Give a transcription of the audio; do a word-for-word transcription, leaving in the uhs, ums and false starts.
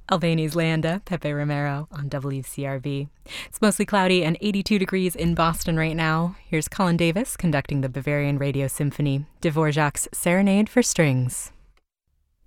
Albany's Leanda, Pepe Romero on W C R V. It's mostly cloudy and eighty-two degrees in Boston right now. Here's Colin Davis conducting the Bavarian Radio Symphony, Dvorak's Serenade for Strings.